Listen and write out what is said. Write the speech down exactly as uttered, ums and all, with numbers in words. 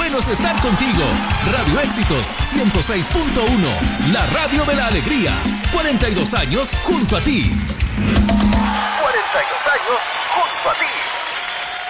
bueno es estar contigo. Radio Éxitos ciento seis punto uno, la radio de la alegría. cuarenta y dos años junto a ti. cuarenta y dos años junto a ti.